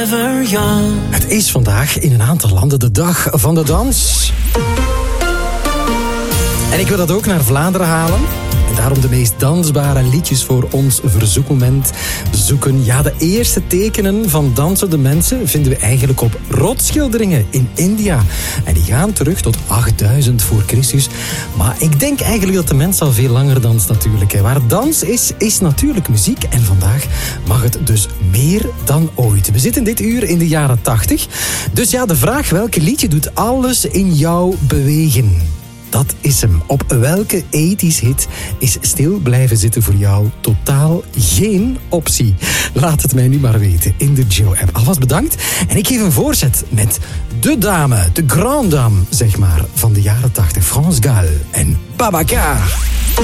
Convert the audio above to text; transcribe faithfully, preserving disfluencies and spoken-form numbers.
forever young. Het is vandaag in een aantal landen de dag van de dans. En ik wil dat ook naar Vlaanderen halen. En daarom de meest dansbare liedjes voor ons verzoekmoment zoeken. Ja, de eerste tekenen van dansende mensen vinden we eigenlijk op rotsschilderingen in India. En die gaan terug tot achtduizend voor Christus. Maar ik denk eigenlijk dat de mens al veel langer danst natuurlijk. Waar dans is, is natuurlijk muziek. En vandaag mag het dus meer dan ooit. We zitten dit uur in de jaren tachtig. Dus ja, de vraag welke liedje doet alles in jou bewegen? Dat is hem. Op welke tachtig hit is stil blijven zitten voor jou totaal geen optie? Laat het mij nu maar weten in de Joe-app. Alvast bedankt. En ik geef een voorzet met de dame, de grande dame, zeg maar, van de jaren tachtig. France Gall en Babacar.